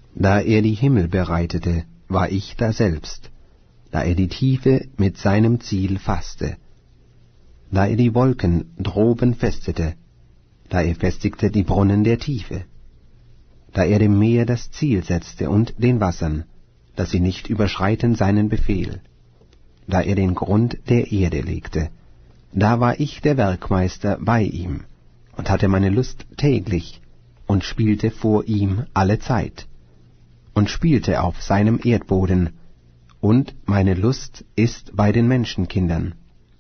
Da er die Himmel bereitete, war ich daselbst, da er die Tiefe mit seinem Ziel fasste, da er die Wolken droben festete, da er festigte die Brunnen der Tiefe, da er dem Meer das Ziel setzte und den Wassern, dass sie nicht überschreiten seinen Befehl, da er den Grund der Erde legte, da war ich der Werkmeister bei ihm und hatte meine Lust täglich und spielte vor ihm alle Zeit und spielte auf seinem Erdboden, und meine Lust ist bei den Menschenkindern.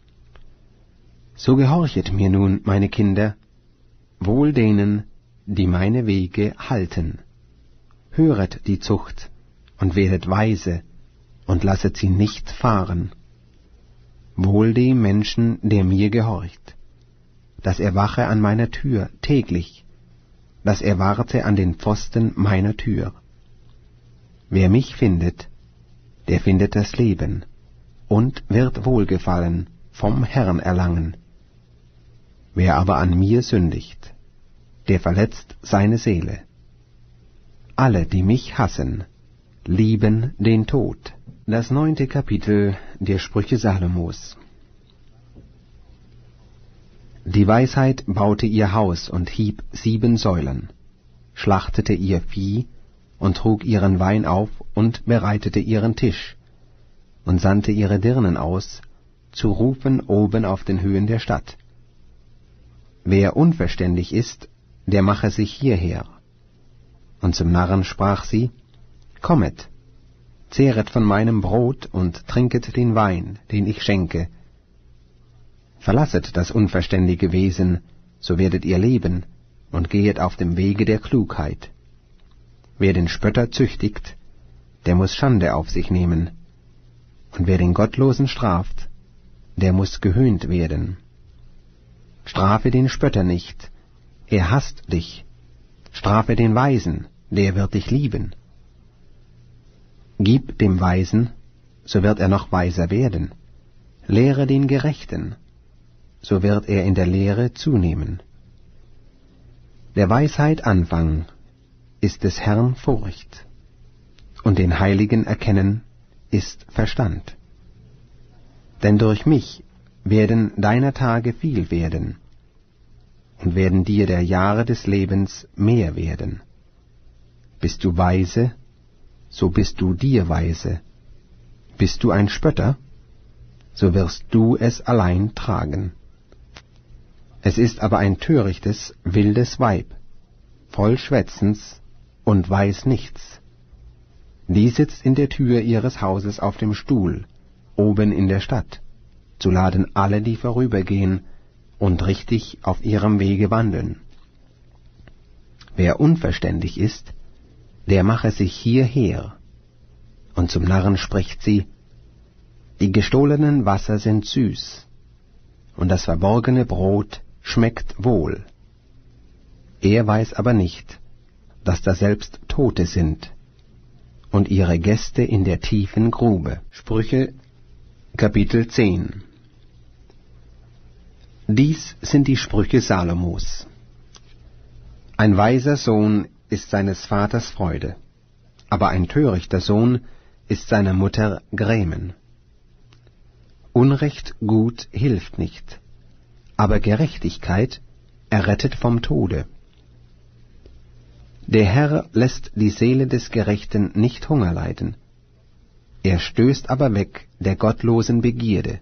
So gehorchet mir nun, meine Kinder, wohl denen, die meine Wege halten. Höret die Zucht und werdet weise und lasset sie nicht fahren. Wohl dem Menschen, der mir gehorcht, dass er wache an meiner Tür täglich, dass er warte an den Pfosten meiner Tür. Wer mich findet, der findet das Leben und wird Wohlgefallen vom Herrn erlangen. Wer aber an mir sündigt, der verletzt seine Seele. Alle, die mich hassen, lieben den Tod. Das 9. Kapitel der Sprüche Salomos. Die Weisheit baute ihr Haus und hieb 7 Säulen, schlachtete ihr Vieh und trug ihren Wein auf und bereitete ihren Tisch und sandte ihre Dirnen aus, zu rufen oben auf den Höhen der Stadt. Wer unverständig ist, der mache sich hierher. Und zum Narren sprach sie, Kommet, zehret von meinem Brot und trinket den Wein, den ich schenke. Verlasset das unverständige Wesen, so werdet ihr leben, und gehet auf dem Wege der Klugheit. Wer den Spötter züchtigt, der muß Schande auf sich nehmen, und wer den Gottlosen straft, der muß gehöhnt werden. Strafe den Spötter nicht, er hasst dich, strafe den Weisen, der wird dich lieben. Gib dem Weisen, so wird er noch weiser werden, lehre den Gerechten, so wird er in der Lehre zunehmen. Der Weisheit Anfang ist des Herrn Furcht, und den Heiligen erkennen ist Verstand. Denn durch mich werden deiner Tage viel werden, und werden dir der Jahre des Lebens mehr werden. Bist du weise, so bist du dir weise. Bist du ein Spötter, so wirst du es allein tragen. Es ist aber ein törichtes, wildes Weib, voll Schwätzens und weiß nichts. Die sitzt in der Tür ihres Hauses auf dem Stuhl, oben in der Stadt, zu laden alle, die vorübergehen und richtig auf ihrem Wege wandeln. Wer unverständig ist, der mache sich hierher. Und zum Narren spricht sie, die gestohlenen Wasser sind süß, und das verborgene Brot schmeckt wohl. Er weiß aber nicht, dass daselbst Tote sind, und ihre Gäste in der tiefen Grube. Sprüche, Kapitel 10. Dies sind die Sprüche Salomos. Ein weiser Sohn ist seines Vaters Freude, aber ein törichter Sohn ist seiner Mutter Grämen. Unrecht gut hilft nicht, aber Gerechtigkeit errettet vom Tode. Der Herr lässt die Seele des Gerechten nicht Hunger leiden, er stößt aber weg der gottlosen Begierde.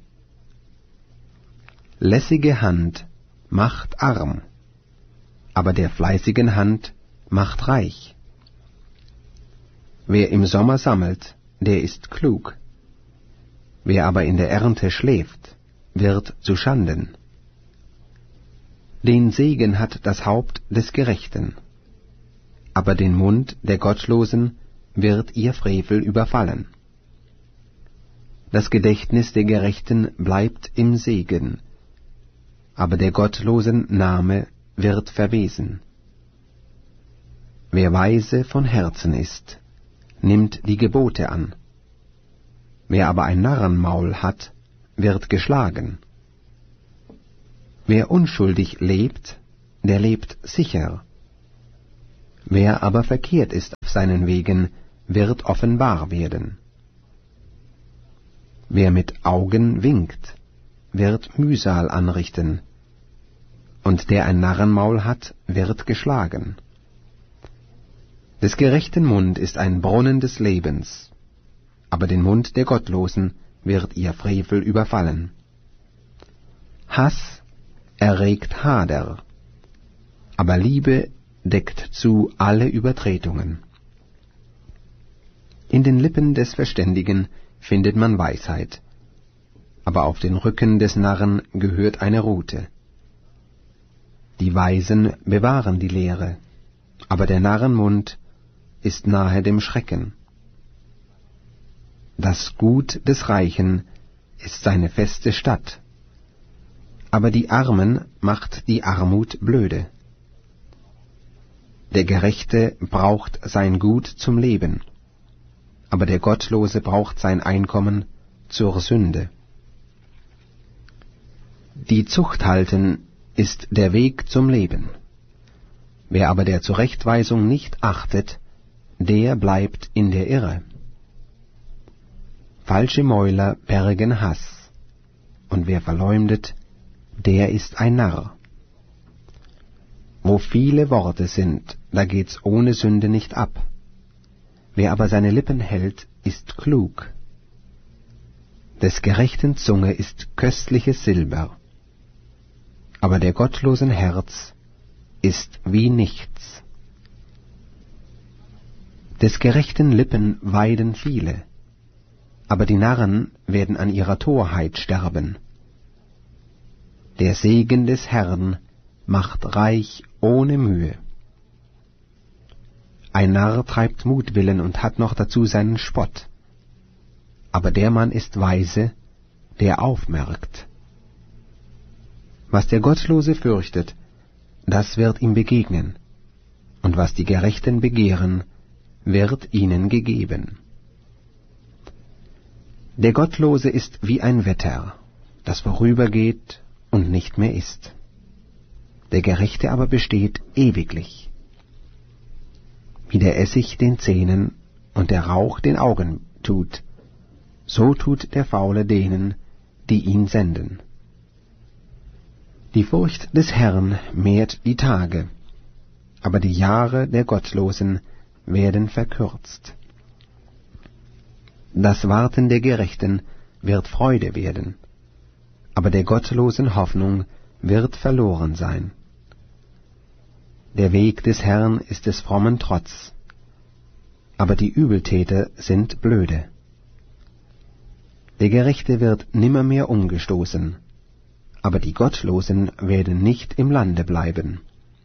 Lässige Hand macht arm, aber der fleißigen Hand macht reich. Wer im Sommer sammelt, der ist klug, wer aber in der Ernte schläft, wird zu Schanden. Den Segen hat das Haupt des Gerechten, aber den Mund der Gottlosen wird ihr Frevel überfallen. Das Gedächtnis der Gerechten bleibt im Segen, aber der Gottlosen Name wird verwesen. Wer weise von Herzen ist, nimmt die Gebote an. Wer aber ein Narrenmaul hat, wird geschlagen. Wer unschuldig lebt, der lebt sicher. Wer aber verkehrt ist auf seinen Wegen, wird offenbar werden. Wer mit Augen winkt, wird Mühsal anrichten, und der ein Narrenmaul hat, wird geschlagen. Des gerechten Mund ist ein Brunnen des Lebens, aber den Mund der Gottlosen wird ihr Frevel überfallen. Hass erregt Hader, aber Liebe deckt zu alle Übertretungen. In den Lippen des Verständigen findet man Weisheit, aber auf den Rücken des Narren gehört eine Rute. Die Weisen bewahren die Lehre, aber der Narrenmund ist nahe dem Schrecken. Das Gut des Reichen ist seine feste Stadt, aber die Armen macht die Armut blöde. Der Gerechte braucht sein Gut zum Leben, aber der Gottlose braucht sein Einkommen zur Sünde. Die Zucht halten ist der Weg zum Leben. Wer aber der Zurechtweisung nicht achtet, der bleibt in der Irre. Falsche Mäuler bergen Hass, und wer verleumdet, der ist ein Narr. Wo viele Worte sind, da geht's ohne Sünde nicht ab. Wer aber seine Lippen hält, ist klug. Des Gerechten Zunge ist köstliches Silber, aber der gottlosen Herz ist wie nichts. Des Gerechten Lippen weiden viele, aber die Narren werden an ihrer Torheit sterben. Der Segen des Herrn macht reich ohne Mühe. Ein Narr treibt Mutwillen und hat noch dazu seinen Spott, aber der Mann ist weise, der aufmerkt. Was der Gottlose fürchtet, das wird ihm begegnen, und was die Gerechten begehren, wird ihnen gegeben. Der Gottlose ist wie ein Wetter, das vorübergeht und nicht mehr ist. Der Gerechte aber besteht ewiglich. Wie der Essig den Zähnen und der Rauch den Augen tut, so tut der Faule denen, die ihn senden. Die Furcht des Herrn mehrt die Tage, aber die Jahre der Gottlosen werden verkürzt. Das Warten der Gerechten wird Freude werden, aber der gottlosen Hoffnung wird verloren sein. Der Weg des Herrn ist des frommen Trotz, aber die Übeltäter sind blöde. Der Gerechte wird nimmermehr umgestoßen, aber die Gottlosen werden nicht im Lande bleiben.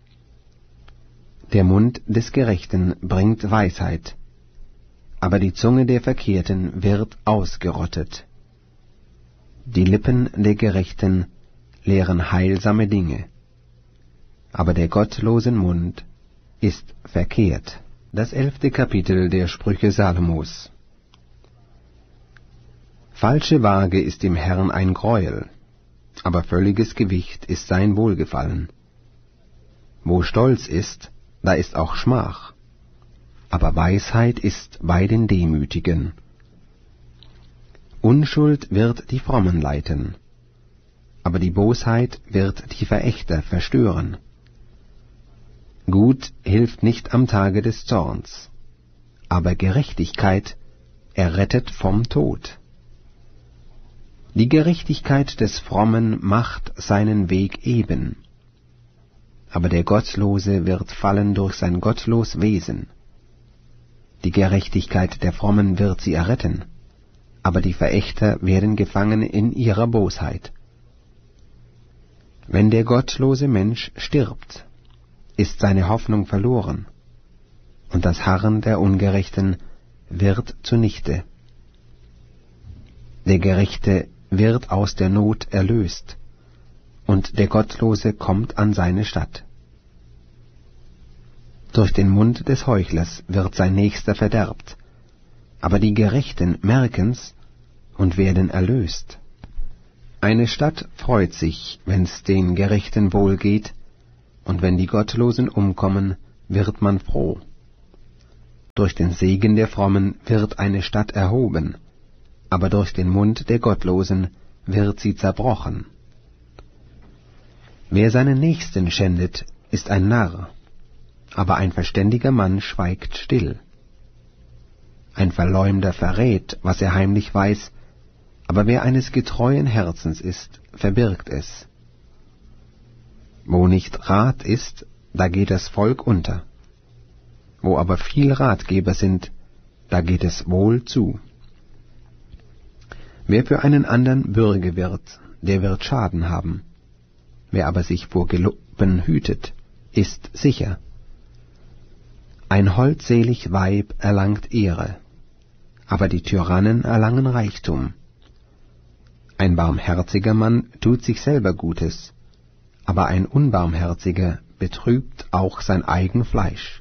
Der Mund des Gerechten bringt Weisheit, aber die Zunge der Verkehrten wird ausgerottet. Die Lippen der Gerechten lehren heilsame Dinge, aber der gottlosen Mund ist verkehrt. Das 11. Kapitel der Sprüche Salomos. Falsche Waage ist dem Herrn ein Greuel, aber völliges Gewicht ist sein Wohlgefallen. Wo Stolz ist, da ist auch Schmach, aber Weisheit ist bei den Demütigen. Unschuld wird die Frommen leiten, aber die Bosheit wird die Verächter verstören. Gut hilft nicht am Tage des Zorns, aber Gerechtigkeit errettet vom Tod. Die Gerechtigkeit des Frommen macht seinen Weg eben, aber der Gottlose wird fallen durch sein gottlos Wesen. Die Gerechtigkeit der Frommen wird sie erretten, aber die Verächter werden gefangen in ihrer Bosheit. Wenn der gottlose Mensch stirbt, ist seine Hoffnung verloren, und das Harren der Ungerechten wird zunichte. Der Gerechte wird aus der Not erlöst, und der Gottlose kommt an seine Stadt. Durch den Mund des Heuchlers wird sein Nächster verderbt, aber die Gerechten merken's und werden erlöst. Eine Stadt freut sich, wenn's den Gerechten wohl geht, und wenn die Gottlosen umkommen, wird man froh. Durch den Segen der Frommen wird eine Stadt erhoben, aber durch den Mund der Gottlosen wird sie zerbrochen. Wer seinen Nächsten schändet, ist ein Narr, aber ein verständiger Mann schweigt still. Ein Verleumder verrät, was er heimlich weiß, aber wer eines getreuen Herzens ist, verbirgt es. Wo nicht Rat ist, da geht das Volk unter. Wo aber viel Ratgeber sind, da geht es wohl zu. Wer für einen andern Bürge wird, der wird Schaden haben. Wer aber sich vor Gelübden hütet, ist sicher. Ein holdselig Weib erlangt Ehre, aber die Tyrannen erlangen Reichtum. Ein barmherziger Mann tut sich selber Gutes, aber ein Unbarmherziger betrübt auch sein eigen Fleisch.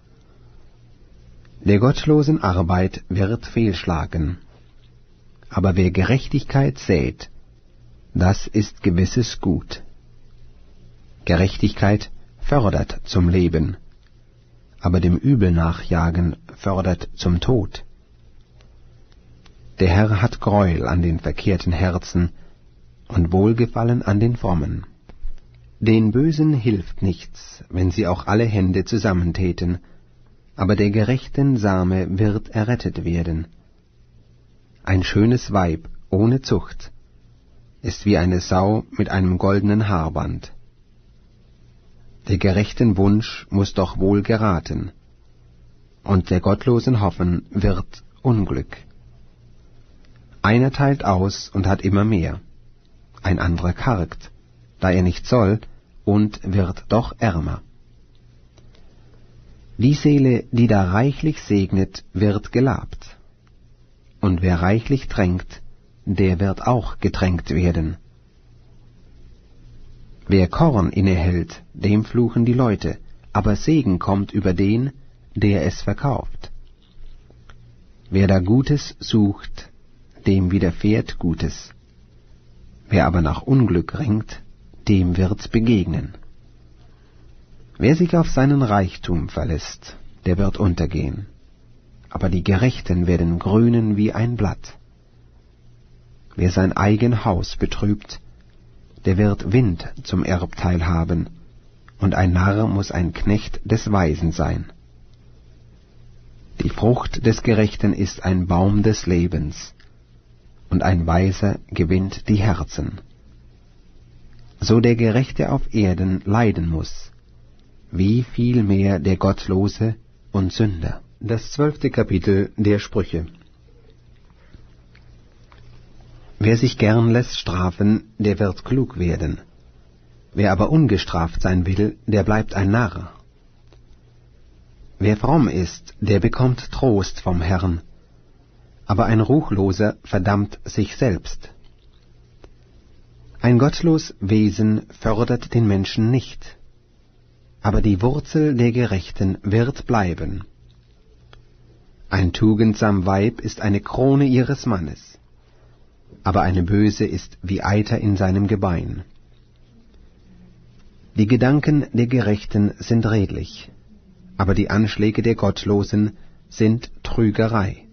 Der gottlosen Arbeit wird fehlschlagen, aber wer Gerechtigkeit sät, das ist gewisses Gut. Gerechtigkeit fördert zum Leben, aber dem Übel nachjagen fördert zum Tod. Der Herr hat Gräuel an den verkehrten Herzen und Wohlgefallen an den Frommen. Den Bösen hilft nichts, wenn sie auch alle Hände zusammentäten, aber der gerechten Same wird errettet werden. Ein schönes Weib ohne Zucht ist wie eine Sau mit einem goldenen Haarband. Der gerechten Wunsch muß doch wohl geraten, und der gottlosen Hoffen wird Unglück. Einer teilt aus und hat immer mehr, ein anderer kargt, da er nicht soll, und wird doch ärmer. Die Seele, die da reichlich segnet, wird gelabt, und wer reichlich tränkt, der wird auch getränkt werden. Wer Korn innehält, dem fluchen die Leute, aber Segen kommt über den, der es verkauft. Wer da Gutes sucht, dem widerfährt Gutes. Wer aber nach Unglück ringt, dem wird's begegnen. Wer sich auf seinen Reichtum verlässt, der wird untergehen, aber die Gerechten werden grünen wie ein Blatt. Wer sein eigen Haus betrübt, der wird Wind zum Erbteil haben, und ein Narr muß ein Knecht des Weisen sein. Die Frucht des Gerechten ist ein Baum des Lebens, und ein Weiser gewinnt die Herzen. So der Gerechte auf Erden leiden muß, wie viel mehr der Gottlose und Sünder. Das 12. Kapitel der Sprüche. Wer sich gern lässt strafen, der wird klug werden. Wer aber ungestraft sein will, der bleibt ein Narr. Wer fromm ist, der bekommt Trost vom Herrn, aber ein Ruchloser verdammt sich selbst. Ein gottlos Wesen fördert den Menschen nicht, aber die Wurzel der Gerechten wird bleiben. Ein tugendsam Weib ist eine Krone ihres Mannes, aber eine Böse ist wie Eiter in seinem Gebein. Die Gedanken der Gerechten sind redlich, aber die Anschläge der Gottlosen sind Trügerei.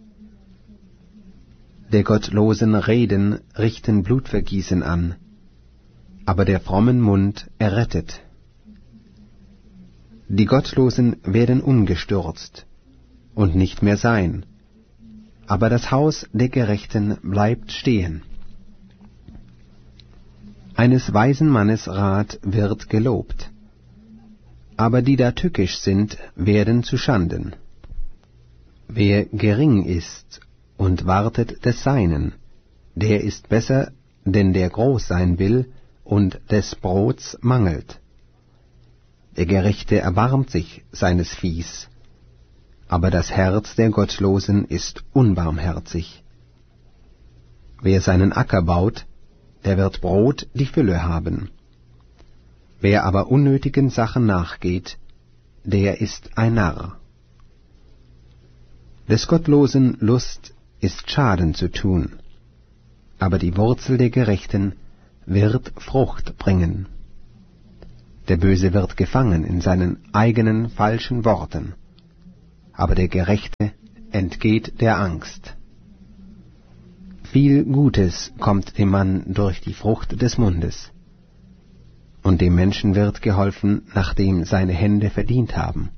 Der gottlosen Reden richten Blutvergießen an, aber der frommen Mund errettet. Die Gottlosen werden umgestürzt und nicht mehr sein, aber das Haus der Gerechten bleibt stehen. Eines weisen Mannes Rat wird gelobt, aber die da tückisch sind, werden zu Schanden. Wer gering ist und wartet des Seinen, der ist besser, denn der groß sein will und des Brots mangelt. Der Gerechte erbarmt sich seines Viehs, aber das Herz der Gottlosen ist unbarmherzig. Wer seinen Acker baut, der wird Brot die Fülle haben. Wer aber unnötigen Sachen nachgeht, der ist ein Narr. Des Gottlosen Lust ist Schaden zu tun, aber die Wurzel der Gerechten wird Frucht bringen. Der Böse wird gefangen in seinen eigenen falschen Worten, aber der Gerechte entgeht der Angst. Viel Gutes kommt dem Mann durch die Frucht des Mundes, und dem Menschen wird geholfen, nachdem seine Hände verdient haben.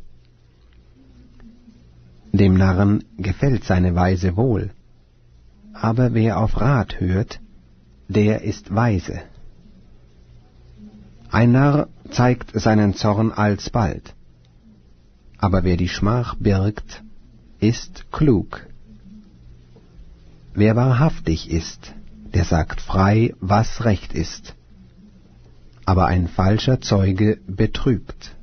Dem Narren gefällt seine Weise wohl, aber wer auf Rat hört, der ist weise. Ein Narr zeigt seinen Zorn alsbald, aber wer die Schmach birgt, ist klug. Wer wahrhaftig ist, der sagt frei, was recht ist, aber ein falscher Zeuge betrügt.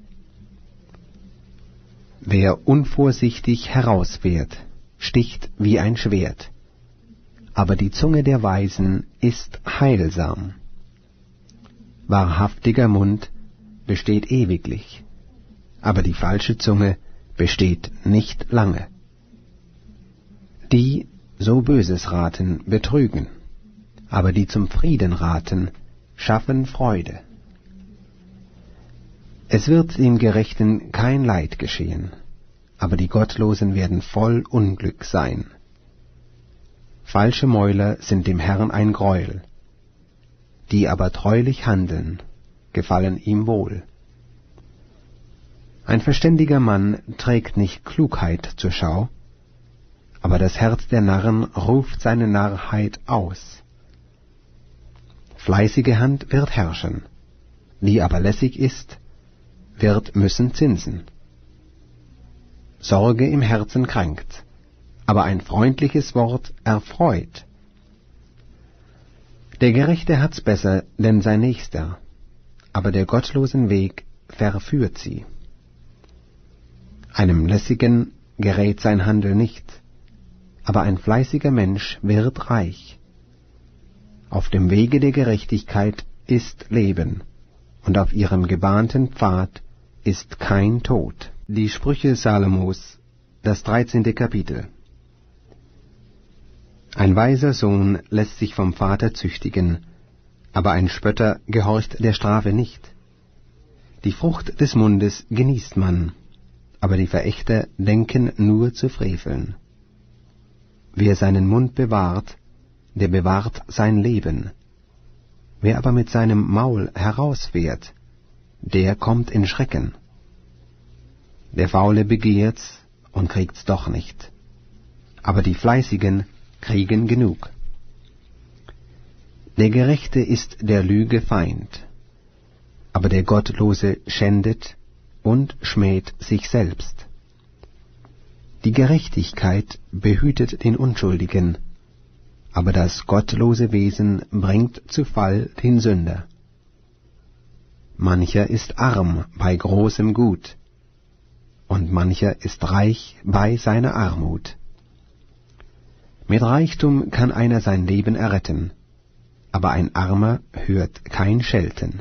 Wer unvorsichtig herausfährt, sticht wie ein Schwert, aber die Zunge der Weisen ist heilsam. Wahrhaftiger Mund besteht ewiglich, aber die falsche Zunge besteht nicht lange. Die so Böses raten, betrügen, aber die zum Frieden raten, schaffen Freude. Es wird dem Gerechten kein Leid geschehen, aber die Gottlosen werden voll Unglück sein. Falsche Mäuler sind dem Herrn ein Greuel, die aber treulich handeln, gefallen ihm wohl. Ein verständiger Mann trägt nicht Klugheit zur Schau, aber das Herz der Narren ruft seine Narrheit aus. Fleißige Hand wird herrschen, die aber lässig ist, wird müssen zinsen. Sorge im Herzen kränkt, aber ein freundliches Wort erfreut. Der Gerechte hat's besser, denn sein Nächster, aber der gottlosen Weg verführt sie. Einem Lässigen gerät sein Handel nicht, aber ein fleißiger Mensch wird reich. Auf dem Wege der Gerechtigkeit ist Leben, und auf ihrem gebahnten Pfad ist kein Tod. Die Sprüche Salomos, das 13. Kapitel. Ein weiser Sohn lässt sich vom Vater züchtigen, aber ein Spötter gehorcht der Strafe nicht. Die Frucht des Mundes genießt man, aber die Verächter denken nur zu freveln. Wer seinen Mund bewahrt, der bewahrt sein Leben. Wer aber mit seinem Maul herausfährt, der kommt in Schrecken. Der Faule begehrt's und kriegt's doch nicht, aber die Fleißigen kriegen genug. Der Gerechte ist der Lüge Feind, aber der Gottlose schändet und schmäht sich selbst. Die Gerechtigkeit behütet den Unschuldigen, aber das gottlose Wesen bringt zu Fall den Sünder. Mancher ist arm bei großem Gut, und mancher ist reich bei seiner Armut. Mit Reichtum kann einer sein Leben erretten, aber ein Armer hört kein Schelten.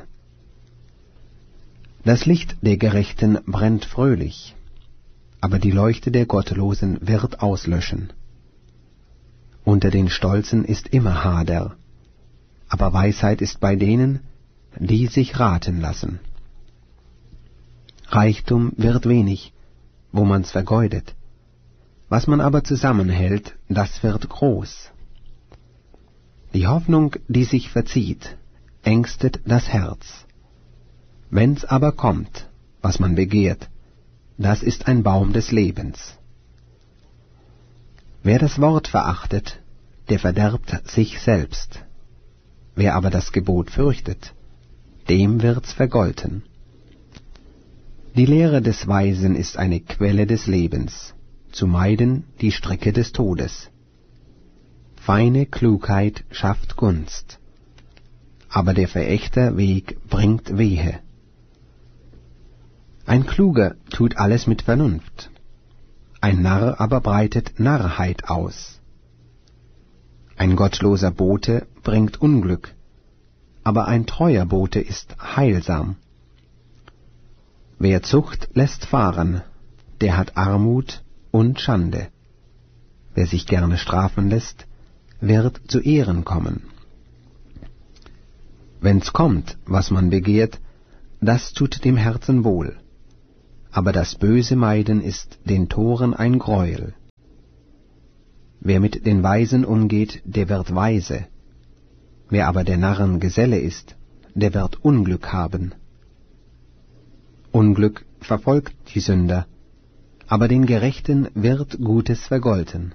Das Licht der Gerechten brennt fröhlich, aber die Leuchte der Gottlosen wird auslöschen. Unter den Stolzen ist immer Hader, aber Weisheit ist bei denen, die sich raten lassen. Reichtum wird wenig, wo man's vergeudet, was man aber zusammenhält, das wird groß. Die Hoffnung, die sich verzieht, ängstet das Herz. Wenn's aber kommt, was man begehrt, das ist ein Baum des Lebens. Wer das Wort verachtet, der verderbt sich selbst. Wer aber das Gebot fürchtet, dem wird's vergolten. Die Lehre des Weisen ist eine Quelle des Lebens, zu meiden die Strecke des Todes. Feine Klugheit schafft Gunst, aber der Verächter Weg bringt Wehe. Ein Kluger tut alles mit Vernunft, ein Narr aber breitet Narrheit aus. Ein gottloser Bote bringt Unglück, aber ein treuer Bote ist heilsam. Wer Zucht lässt fahren, der hat Armut und Schande. Wer sich gerne strafen lässt, wird zu Ehren kommen. Wenn's kommt, was man begehrt, das tut dem Herzen wohl, aber das Böse meiden ist den Toren ein Greuel. Wer mit den Weisen umgeht, der wird weise, wer aber der Narren Geselle ist, der wird Unglück haben. Unglück verfolgt die Sünder, aber den Gerechten wird Gutes vergolten.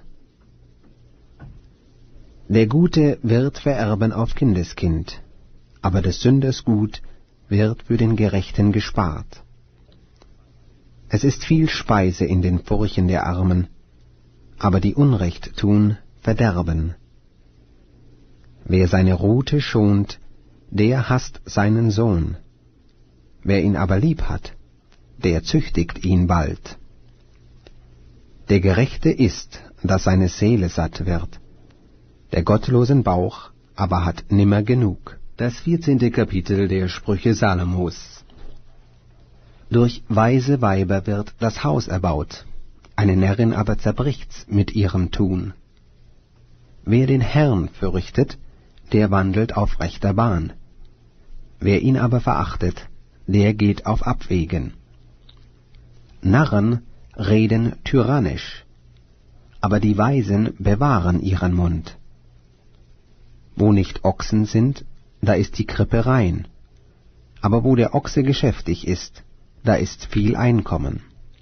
Der Gute wird vererben auf Kindeskind, aber des Sünders Gut wird für den Gerechten gespart. Es ist viel Speise in den Furchen der Armen, aber die Unrecht tun, verderben. Wer seine Rute schont, der hasst seinen Sohn. Wer ihn aber lieb hat, der züchtigt ihn bald. Der Gerechte isst, dass seine Seele satt wird. Der gottlosen Bauch aber hat nimmer genug. Das 14. Kapitel der Sprüche Salomos. Durch weise Weiber wird das Haus erbaut, eine Närrin aber zerbricht's mit ihrem Tun. Wer den Herrn fürchtet, der wandelt auf rechter Bahn. Wer ihn aber verachtet, der geht auf Abwegen. Narren reden tyrannisch, aber die Weisen bewahren ihren Mund. Wo nicht Ochsen sind, da ist die Krippe rein, aber wo der Ochse geschäftig ist, da ist viel Einkommen.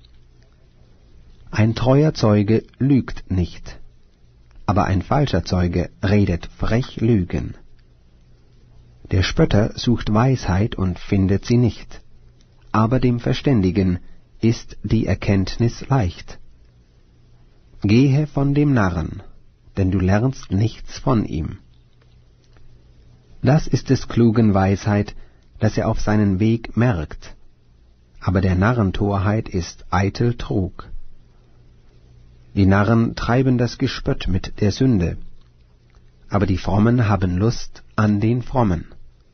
Ein treuer Zeuge lügt nicht, aber ein falscher Zeuge redet frech Lügen. Der Spötter sucht Weisheit und findet sie nicht, aber dem Verständigen ist die Erkenntnis leicht. Gehe von dem Narren, denn du lernst nichts von ihm. Das ist des Klugen Weisheit, dass er auf seinen Weg merkt, aber der Narren Torheit ist eitel Trug. Die Narren treiben das Gespött mit der Sünde, aber die Frommen haben Lust an den Frommen.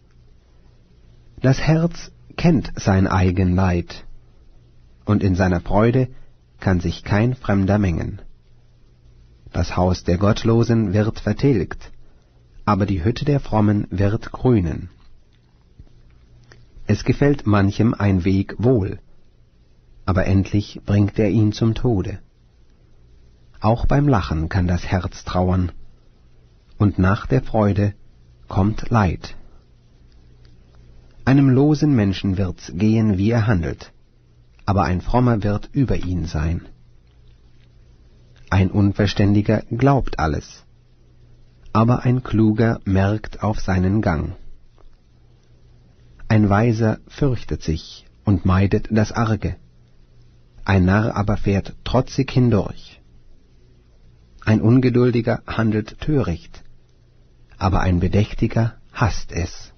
Das Herz kennt sein eigen Leid, und in seiner Freude kann sich kein Fremder mengen. Das Haus der Gottlosen wird vertilgt, aber die Hütte der Frommen wird grünen. Es gefällt manchem ein Weg wohl, aber endlich bringt er ihn zum Tode. Auch beim Lachen kann das Herz trauern, und nach der Freude kommt Leid. Einem losen Menschen wird's gehen, wie er handelt, aber ein Frommer wird über ihn sein. Ein Unverständiger glaubt alles, aber ein Kluger merkt auf seinen Gang. Ein Weiser fürchtet sich und meidet das Arge, ein Narr aber fährt trotzig hindurch. Ein Ungeduldiger handelt töricht, aber ein Bedächtiger hasst es.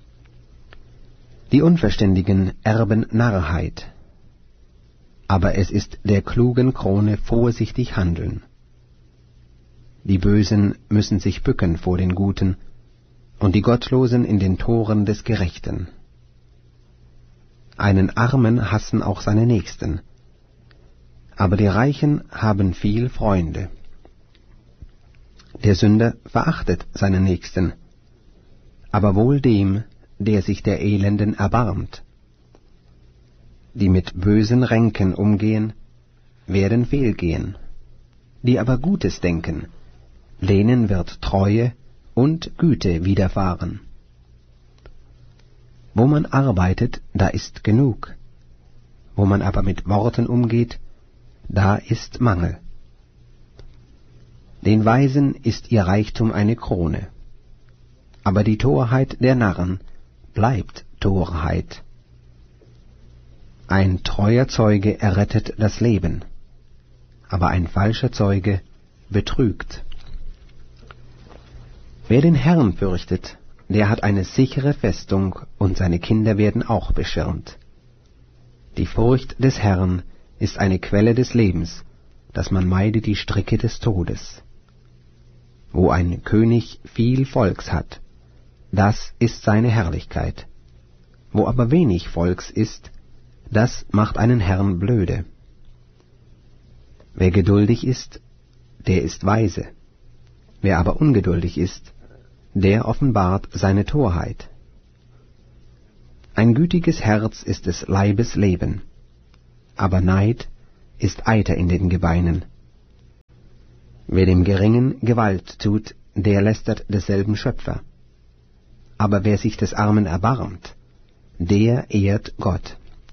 Die Unverständigen erben Narrheit, aber es ist der klugen Krone vorsichtig handeln. Die Bösen müssen sich bücken vor den Guten, und die Gottlosen in den Toren des Gerechten. Einen Armen hassen auch seine Nächsten, aber die Reichen haben viel Freunde. Der Sünder verachtet seinen Nächsten, aber wohl dem, der sich der Elenden erbarmt. Die mit bösen Ränken umgehen, werden fehlgehen, die aber Gutes denken, denen wird Treue und Güte widerfahren. Wo man arbeitet, da ist genug, wo man aber mit Worten umgeht, da ist Mangel. Den Weisen ist ihr Reichtum eine Krone, aber die Torheit der Narren bleibt Torheit. Ein treuer Zeuge errettet das Leben, aber ein falscher Zeuge betrügt. Wer den Herrn fürchtet, der hat eine sichere Festung, und seine Kinder werden auch beschirmt. Die Furcht des Herrn ist eine Quelle des Lebens, dass man meide die Stricke des Todes. Wo ein König viel Volks hat, das ist seine Herrlichkeit. Wo aber wenig Volks ist, das macht einen Herrn blöde. Wer geduldig ist, der ist weise. Wer aber ungeduldig ist, der offenbart seine Torheit. Ein gütiges Herz ist des Leibes Leben, aber Neid ist Eiter in den Gebeinen. Wer dem Geringen Gewalt tut, der lästert desselben Schöpfer. Aber wer sich des Armen erbarmt, der ehrt Gott.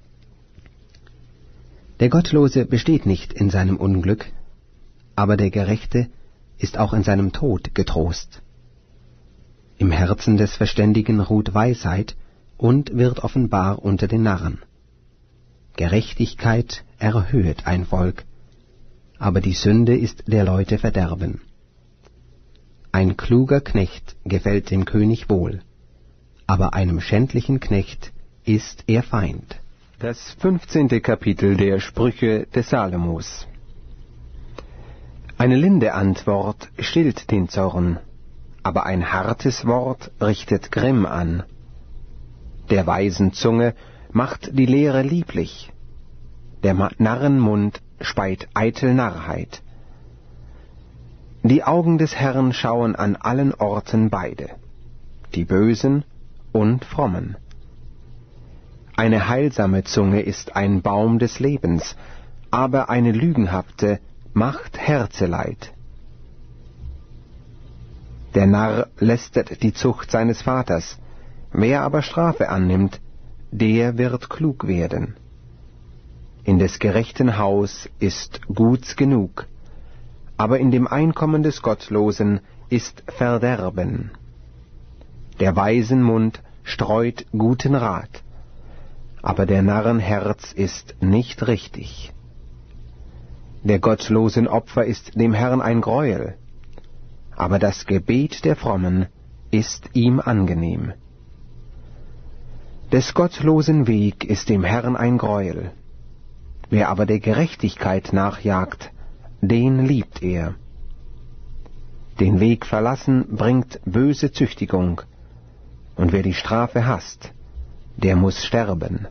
Der Gottlose besteht nicht in seinem Unglück, aber der Gerechte ist auch in seinem Tod getrost. Im Herzen des Verständigen ruht Weisheit und wird offenbar unter den Narren. Gerechtigkeit erhöhet ein Volk, aber die Sünde ist der Leute Verderben. Ein kluger Knecht gefällt dem König wohl, aber einem schändlichen Knecht ist er Feind. Das 15. Kapitel der Sprüche des Salomos. Eine linde Antwort stillt den Zorn, aber ein hartes Wort richtet Grimm an. Der weisen Zunge macht die Lehre lieblich, der Narrenmund speit eitel Narrheit. Die Augen des Herrn schauen an allen Orten beide, die Bösen und Frommen. Eine heilsame Zunge ist ein Baum des Lebens, aber eine lügenhafte macht Herzeleid. Der Narr lästert die Zucht seines Vaters, wer aber Strafe annimmt, der wird klug werden. In des gerechten Haus ist Guts genug, aber in dem Einkommen des Gottlosen ist Verderben. Der weisen Mund streut guten Rat, aber der Narren Herz ist nicht richtig. Der gottlosen Opfer ist dem Herrn ein Greuel, aber das Gebet der Frommen ist ihm angenehm. Des gottlosen Weg ist dem Herrn ein Greuel, wer aber der Gerechtigkeit nachjagt, den liebt er. Den Weg verlassen bringt böse Züchtigung, und wer die Strafe hasst, der muß sterben.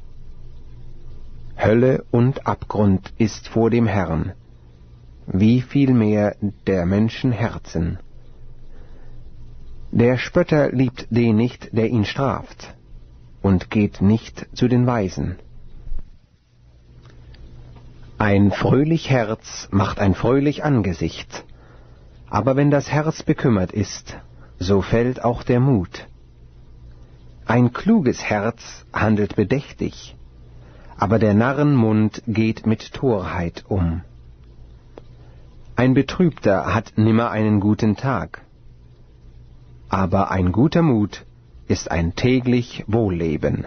Hölle und Abgrund ist vor dem Herrn, wie viel mehr der Menschen Herzen. Der Spötter liebt den nicht, der ihn straft, und geht nicht zu den Weisen. Ein fröhlich Herz macht ein fröhlich Angesicht, aber wenn das Herz bekümmert ist, so fällt auch der Mut. Ein kluges Herz handelt bedächtig, aber der Narrenmund geht mit Torheit um. Ein Betrübter hat nimmer einen guten Tag, aber ein guter Mut ist ein täglich Wohlleben.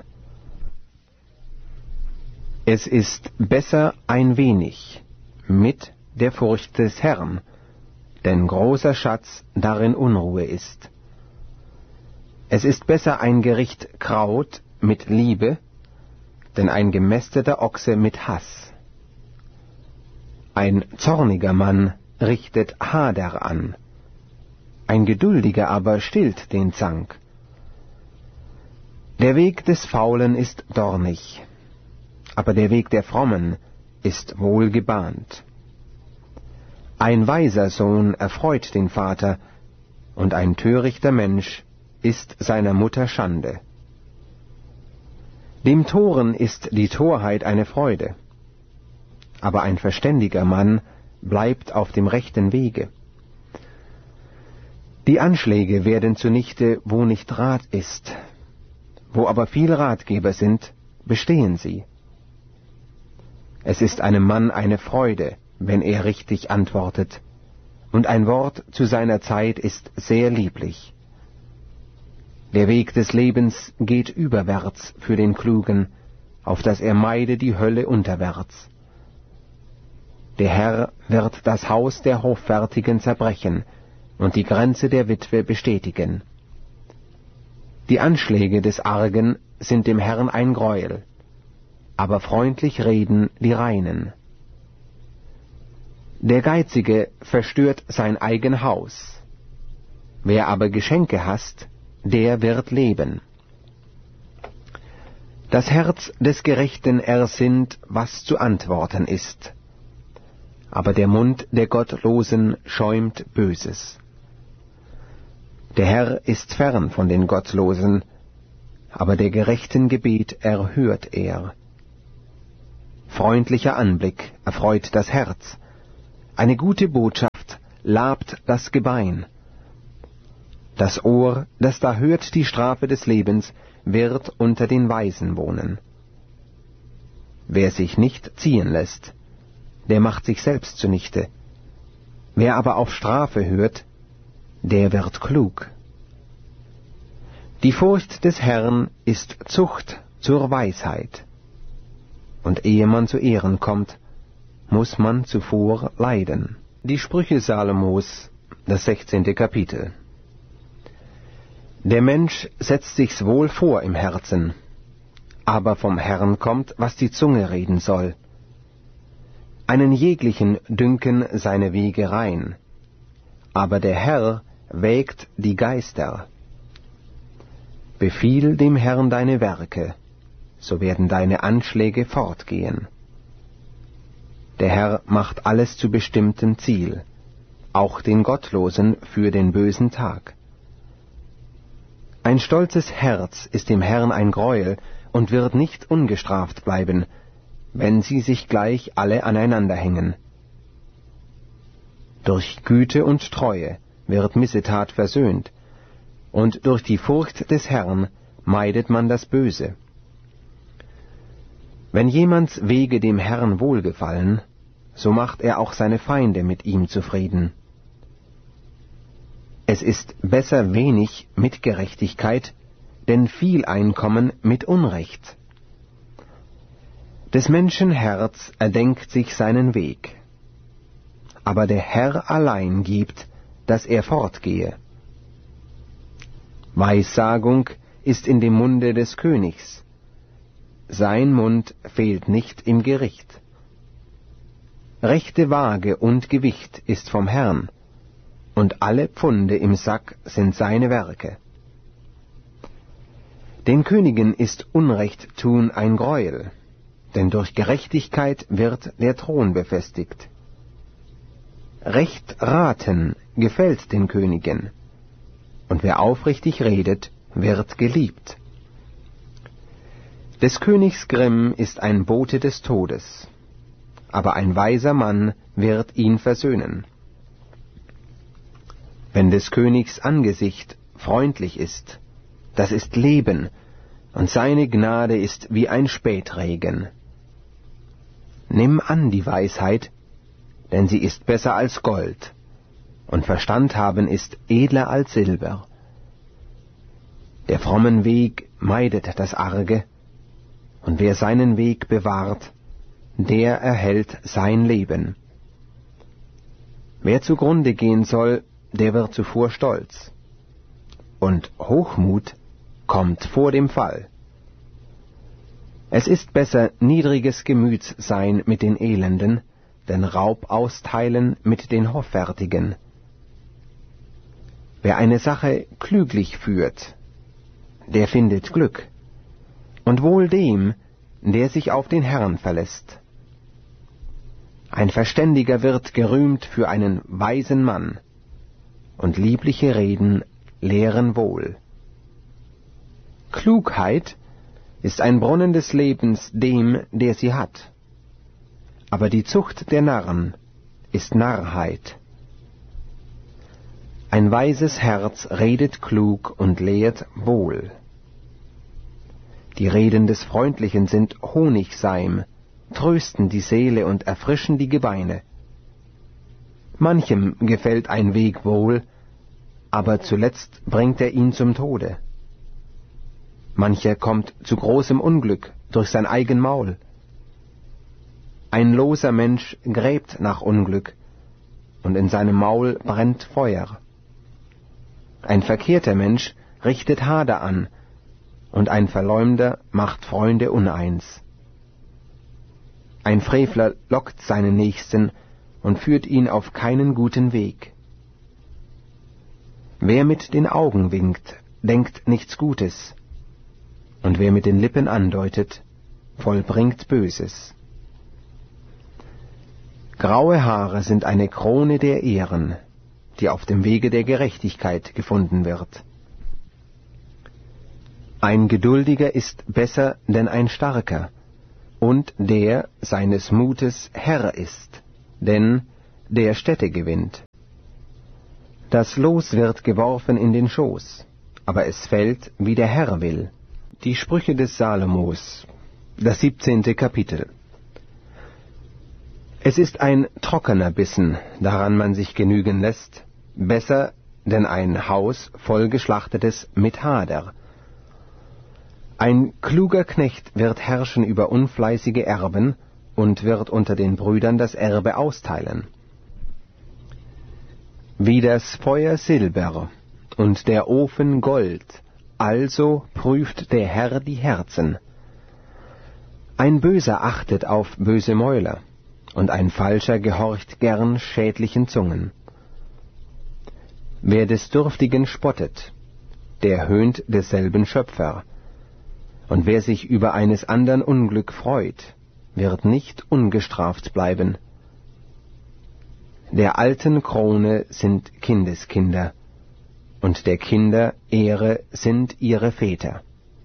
Es ist besser ein wenig mit der Furcht des Herrn, denn großer Schatz darin Unruhe ist. Es ist besser ein Gericht Kraut mit Liebe, denn ein gemästeter Ochse mit Hass. Ein zorniger Mann richtet Hader an, ein Geduldiger aber stillt den Zank. Der Weg des Faulen ist dornig, aber der Weg der Frommen ist wohl gebahnt. Ein weiser Sohn erfreut den Vater, und ein törichter Mensch ist seiner Mutter Schande. Dem Toren ist die Torheit eine Freude, aber ein verständiger Mann bleibt auf dem rechten Wege. Die Anschläge werden zunichte, wo nicht Rat ist, wo aber viel Ratgeber sind, bestehen sie. Es ist einem Mann eine Freude, wenn er richtig antwortet, und ein Wort zu seiner Zeit ist sehr lieblich. Der Weg des Lebens geht überwärts für den Klugen, auf dass er meide die Hölle unterwärts. Der Herr wird das Haus der Hoffärtigen zerbrechen und die Grenze der Witwe bestätigen. Die Anschläge des Argen sind dem Herrn ein Greuel, aber freundlich reden die Reinen. Der Geizige verstört sein eigen Haus, wer aber Geschenke hasst, der wird leben. Das Herz des Gerechten ersinnt, was zu antworten ist, aber der Mund der Gottlosen schäumt Böses. Der Herr ist fern von den Gottlosen, aber der Gerechten Gebet erhört er. Freundlicher Anblick erfreut das Herz, eine gute Botschaft labt das Gebein. Das Ohr, das da hört die Strafe des Lebens, wird unter den Weisen wohnen. Wer sich nicht ziehen lässt, der macht sich selbst zunichte. Wer aber auf Strafe hört, der wird klug. Die Furcht des Herrn ist Zucht zur Weisheit. Und ehe man zu Ehren kommt, muss man zuvor leiden. Die Sprüche Salomos, das 16. Kapitel. Der Mensch setzt sich's wohl vor im Herzen, aber vom Herrn kommt, was die Zunge reden soll. Einen jeglichen dünken seine Wege rein, aber der Herr wägt die Geister. Befiehl dem Herrn deine Werke, so werden deine Anschläge fortgehen. Der Herr macht alles zu bestimmtem Ziel, auch den Gottlosen für den bösen Tag. Ein stolzes Herz ist dem Herrn ein Greuel und wird nicht ungestraft bleiben, wenn sie sich gleich alle aneinander hängen. Durch Güte und Treue wird Missetat versöhnt, und durch die Furcht des Herrn meidet man das Böse. Wenn jemands Wege dem Herrn wohlgefallen, so macht er auch seine Feinde mit ihm zufrieden. Es ist besser wenig mit Gerechtigkeit, denn viel Einkommen mit Unrecht. Des Menschen Herz erdenkt sich seinen Weg, aber der Herr allein gibt, dass er fortgehe. Weissagung ist in dem Munde des Königs, sein Mund fehlt nicht im Gericht. Rechte Waage und Gewicht ist vom Herrn, und alle Pfunde im Sack sind seine Werke. Den Königen ist Unrecht tun ein Greuel, denn durch Gerechtigkeit wird der Thron befestigt. Recht raten gefällt den Königen, und wer aufrichtig redet, wird geliebt. Des Königs Grimm ist ein Bote des Todes, aber ein weiser Mann wird ihn versöhnen. Wenn des Königs Angesicht freundlich ist, das ist Leben, und seine Gnade ist wie ein Spätregen. Nimm an die Weisheit, denn sie ist besser als Gold, und Verstand haben ist edler als Silber. Der frommen Weg meidet das Arge, und wer seinen Weg bewahrt, der erhält sein Leben. Wer zugrunde gehen soll, der wird zuvor stolz, und Hochmut kommt vor dem Fall. Es ist besser niedriges Gemüts sein mit den Elenden, denn Raub austeilen mit den Hoffärtigen. Wer eine Sache klüglich führt, der findet Glück, und wohl dem, der sich auf den Herrn verlässt. Ein Verständiger wird gerühmt für einen weisen Mann, und liebliche Reden lehren wohl. Klugheit ist ein Brunnen des Lebens dem, der sie hat, aber die Zucht der Narren ist Narrheit. Ein weises Herz redet klug und lehrt wohl. Die Reden des Freundlichen sind Honigseim, trösten die Seele und erfrischen die Gebeine. Manchem gefällt ein Weg wohl, aber zuletzt bringt er ihn zum Tode. Mancher kommt zu großem Unglück durch sein eigen Maul. Ein loser Mensch gräbt nach Unglück, und in seinem Maul brennt Feuer. Ein verkehrter Mensch richtet Hader an, und ein Verleumder macht Freunde uneins. Ein Frevler lockt seinen Nächsten und führt ihn auf keinen guten Weg. Wer mit den Augen winkt, denkt nichts Gutes, und wer mit den Lippen andeutet, vollbringt Böses. Graue Haare sind eine Krone der Ehren, die auf dem Wege der Gerechtigkeit gefunden wird. Ein Geduldiger ist besser denn ein Starker, und der seines Mutes Herr ist, denn der Städte gewinnt. Das Los wird geworfen in den Schoß, aber es fällt, wie der Herr will. Die Sprüche des Salomos, das 17. Kapitel. Es ist ein trockener Bissen, daran man sich genügen lässt, besser denn ein Haus voll Geschlachtetes mit Hader. Ein kluger Knecht wird herrschen über unfleißige Erben und wird unter den Brüdern das Erbe austeilen. Wie das Feuer Silber und der Ofen Gold, also prüft der Herr die Herzen. Ein Böser achtet auf böse Mäuler, und ein Falscher gehorcht gern schädlichen Zungen. Wer des Dürftigen spottet, der höhnt desselben Schöpfer, und wer sich über eines andern Unglück freut, wird nicht ungestraft bleiben. Der alten Krone sind Kindeskinder, und der Kinder Ehre sind ihre Väter.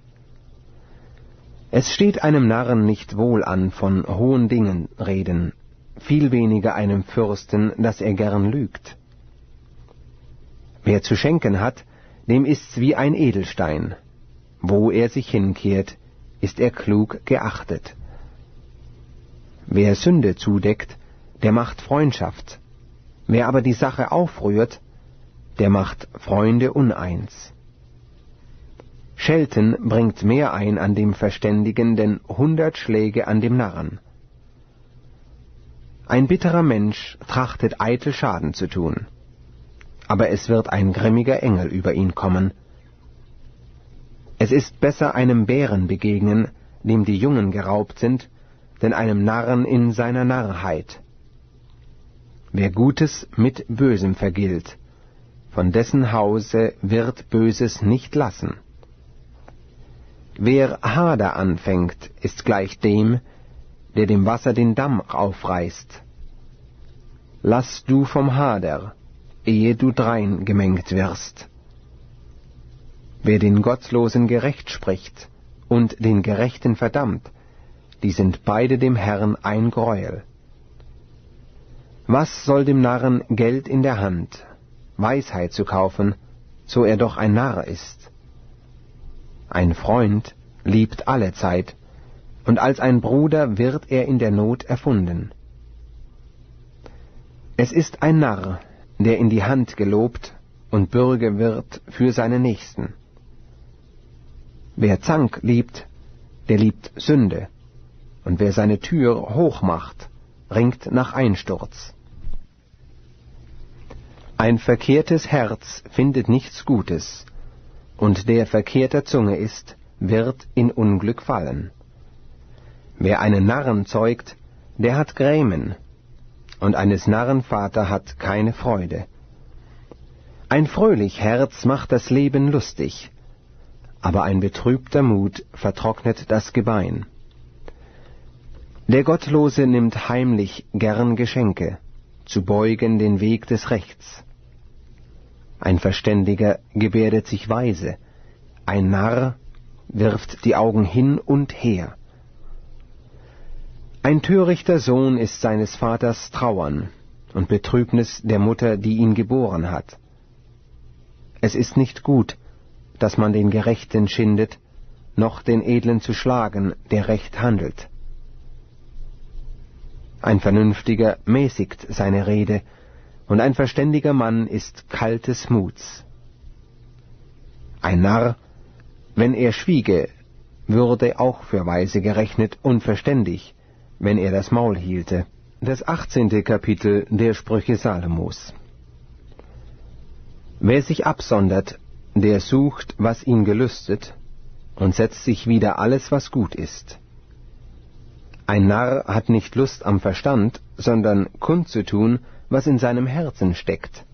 Es steht einem Narren nicht wohl an, von hohen Dingen reden, viel weniger einem Fürsten, dass er gern lügt. Wer zu schenken hat, dem ist's wie ein Edelstein. Wo er sich hinkehrt, ist er klug geachtet. Wer Sünde zudeckt, der macht Freundschaft. Wer aber die Sache aufrührt, der macht Freunde uneins. Schelten bringt mehr ein an dem Verständigen, denn 100 Schläge an dem Narren. Ein bitterer Mensch trachtet eitel Schaden zu tun, aber es wird ein grimmiger Engel über ihn kommen. Es ist besser einem Bären begegnen, dem die Jungen geraubt sind, denn einem Narren in seiner Narrheit. Wer Gutes mit Bösem vergilt, von dessen Hause wird Böses nicht lassen. Wer Hader anfängt, ist gleich dem, der dem Wasser den Damm aufreißt. Lass du vom Hader, ehe du drein gemengt wirst. Wer den Gottlosen gerecht spricht und den Gerechten verdammt, die sind beide dem Herrn ein Greuel. Was soll dem Narren Geld in der Hand, Weisheit zu kaufen, so er doch ein Narr ist? Ein Freund liebt allezeit, und als ein Bruder wird er in der Not erfunden. Es ist ein Narr, der in die Hand gelobt und Bürge wird für seine Nächsten. Wer Zank liebt, der liebt Sünde, und wer seine Tür hoch macht, ringt nach Einsturz. Ein verkehrtes Herz findet nichts Gutes, und der verkehrter Zunge ist, wird in Unglück fallen. Wer einen Narren zeugt, der hat Grämen, und eines Narren Vater hat keine Freude. Ein fröhlich Herz macht das Leben lustig, aber ein betrübter Mut vertrocknet das Gebein. Der Gottlose nimmt heimlich gern Geschenke, zu beugen den Weg des Rechts. Ein Verständiger gebärdet sich weise, ein Narr wirft die Augen hin und her. Ein törichter Sohn ist seines Vaters Trauern und Betrübnis der Mutter, die ihn geboren hat. Es ist nicht gut, dass man den Gerechten schindet, noch den Edlen zu schlagen, der recht handelt. Ein Vernünftiger mäßigt seine Rede, und ein verständiger Mann ist kaltes Muts. Ein Narr, wenn er schwiege, würde auch für weise gerechnet und verständig, wenn er das Maul hielte. Das 18. Kapitel der Sprüche Salomos. Wer sich absondert, der sucht, was ihn gelüstet, und setzt sich wider alles, was gut ist. Ein Narr hat nicht Lust am Verstand, sondern kundzutun, was in seinem Herzen steckt.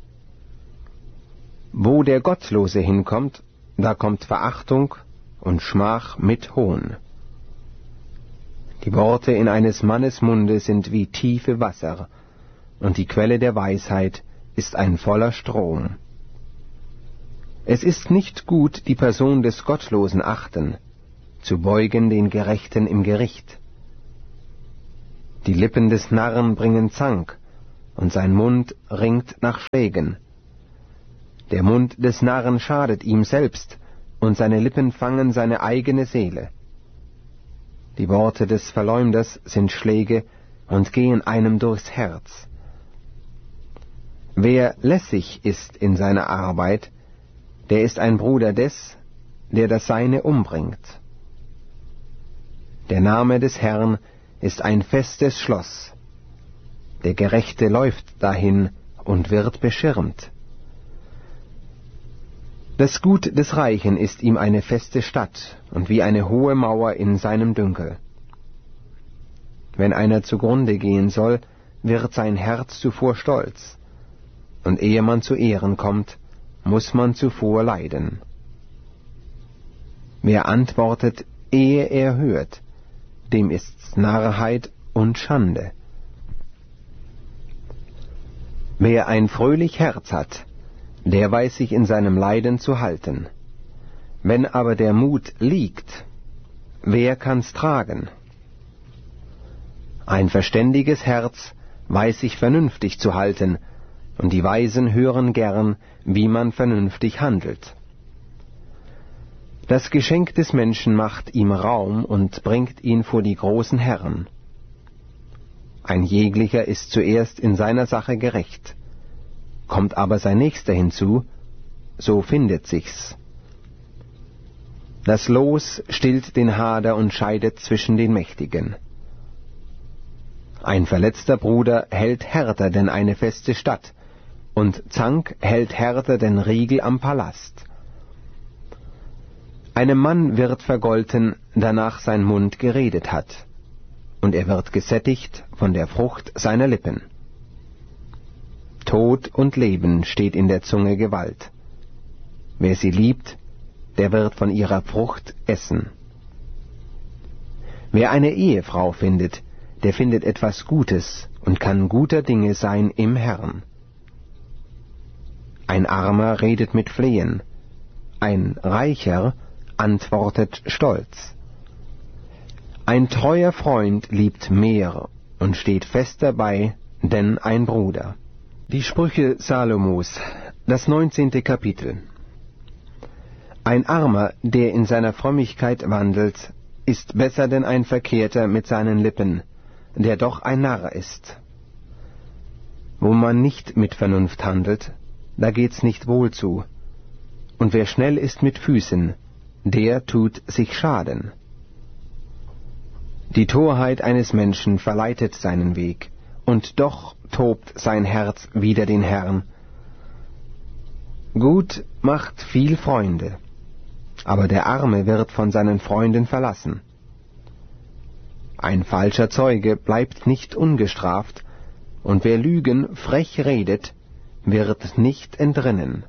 Wo der Gottlose hinkommt, da kommt Verachtung und Schmach mit Hohn. Die Worte in eines Mannes Munde sind wie tiefe Wasser, und die Quelle der Weisheit ist ein voller Strom. Es ist nicht gut, die Person des Gottlosen achten, zu beugen den Gerechten im Gericht. Die Lippen des Narren bringen Zank, und sein Mund ringt nach Schlägen. Der Mund des Narren schadet ihm selbst, und seine Lippen fangen seine eigene Seele. Die Worte des Verleumders sind Schläge und gehen einem durchs Herz. Wer lässig ist in seiner Arbeit, der ist ein Bruder des, der das Seine umbringt. Der Name des Herrn ist ein festes Schloss. Der Gerechte läuft dahin und wird beschirmt. Das Gut des Reichen ist ihm eine feste Stadt und wie eine hohe Mauer in seinem Dünkel. Wenn einer zugrunde gehen soll, wird sein Herz zuvor stolz, und ehe man zu Ehren kommt, muss man zuvor leiden. Wer antwortet, ehe er hört, dem ist's Narrheit und Schande. Wer ein fröhlich Herz hat, der weiß sich in seinem Leiden zu halten. Wenn aber der Mut liegt, wer kann's tragen? Ein verständiges Herz weiß sich vernünftig zu halten, und die Weisen hören gern, wie man vernünftig handelt. Das Geschenk des Menschen macht ihm Raum und bringt ihn vor die großen Herren. Ein jeglicher ist zuerst in seiner Sache gerecht. Kommt aber sein Nächster hinzu, so findet sich's. Das Los stillt den Hader und scheidet zwischen den Mächtigen. Ein verletzter Bruder hält härter denn eine feste Stadt, und Zank hält härter denn Riegel am Palast. Einem Mann wird vergolten, danach sein Mund geredet hat, und er wird gesättigt von der Frucht seiner Lippen. Tod und Leben steht in der Zunge Gewalt. Wer sie liebt, der wird von ihrer Frucht essen. Wer eine Ehefrau findet, der findet etwas Gutes und kann guter Dinge sein im Herrn. Ein Armer redet mit Flehen, ein Reicher antwortet stolz. Ein treuer Freund liebt mehr und steht fest dabei, denn ein Bruder. Die Sprüche Salomos, das 19. Kapitel. Ein Armer, der in seiner Frömmigkeit wandelt, ist besser denn ein Verkehrter mit seinen Lippen, der doch ein Narr ist. Wo man nicht mit Vernunft handelt, da geht's nicht wohl zu, und wer schnell ist mit Füßen, der tut sich Schaden. Die Torheit eines Menschen verleitet seinen Weg, und doch tobt sein Herz wider den Herrn. Gut macht viel Freunde, aber der Arme wird von seinen Freunden verlassen. Ein falscher Zeuge bleibt nicht ungestraft, und wer Lügen frech redet, wird nicht entrinnen.